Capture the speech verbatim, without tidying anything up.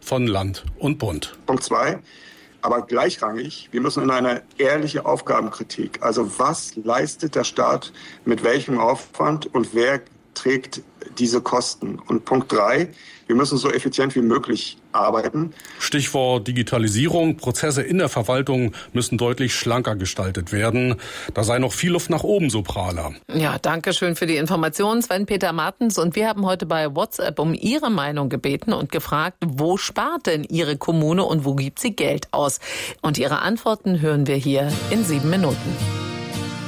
von Land und Bund. Punkt zwei. Aber gleichrangig, wir müssen in eine ehrliche Aufgabenkritik. Also was leistet der Staat mit welchem Aufwand und wer trägt diese Kosten? Und Punkt drei, wir müssen so effizient wie möglich arbeiten. Stichwort Digitalisierung. Prozesse in der Verwaltung müssen deutlich schlanker gestaltet werden. Da sei noch viel Luft nach oben, so Prahler. Ja, danke schön für die Information, Sven-Peter Martens. Und wir haben heute bei WhatsApp um Ihre Meinung gebeten und gefragt, wo spart denn Ihre Kommune und wo gibt sie Geld aus? Und Ihre Antworten hören wir hier in sieben Minuten.